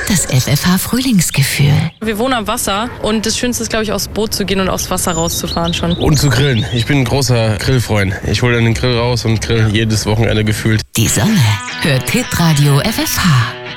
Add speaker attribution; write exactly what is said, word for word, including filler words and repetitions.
Speaker 1: Das F F H-Frühlingsgefühl.
Speaker 2: Wir wohnen am Wasser und das Schönste ist, glaube ich, aufs Boot zu gehen und aufs Wasser rauszufahren schon.
Speaker 3: Und zu grillen. Ich bin ein großer Grillfreund. Ich hole dann den Grill raus und grill jedes Wochenende gefühlt.
Speaker 1: Die Sonne hört Hitradio F F H.